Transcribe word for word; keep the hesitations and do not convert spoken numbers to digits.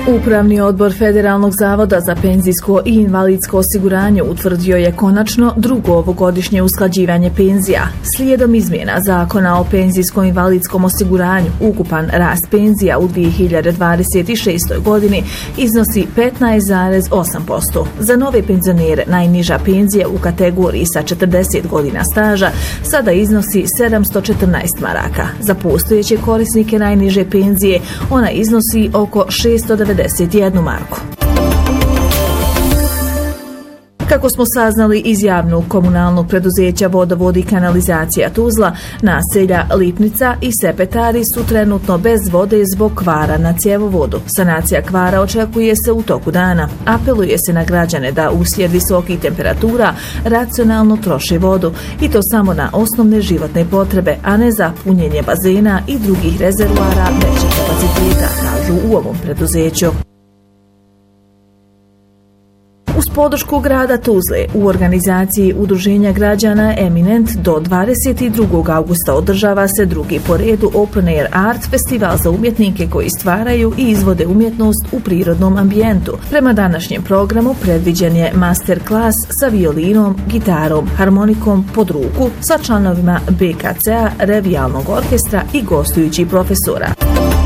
Upravni odbor Federalnog zavoda za penzijsko i invalidsko osiguranje utvrdio je konačno drugo ovogodišnje usklađivanje penzija. Slijedom izmjena Zakona o penzijsko-invalidskom osiguranju, ukupan rast penzija u dvije hiljade dvadeset šestoj. godini iznosi petnaest zarez osam posto. Za nove penzionere najniža penzija u kategoriji sa četrdeset godina staža sada iznosi sedamsto četrnaest maraka. Za postojeće korisnike najniže penzije ona iznosi oko šeststo devedeset jednu marku. Kako smo saznali iz javnog komunalnog preduzeća Vodovod i kanalizacija Tuzla, naselja Lipnica i Sepetari su trenutno bez vode zbog kvara na cjevovodu. Sanacija kvara očekuje se u toku dana. Apeluje se na građane da uslijed visokih temperatura racionalno troše vodu i to samo na osnovne životne potrebe, a ne za punjenje bazena i drugih rezervoara većeg kapaciteta, kažu u ovom preduzeću. Uz podršku grada Tuzle u organizaciji Udruženja građana Eminent do dvadeset drugog augusta održava se drugi po redu Open Air Art festival za umjetnike koji stvaraju i izvode umjetnost u prirodnom ambijentu. Prema današnjem programu predviđen je master klas sa violinom, gitarom, harmonikom pod ruku sa članovima B K C-a, revijalnog orkestra i gostujućih profesora.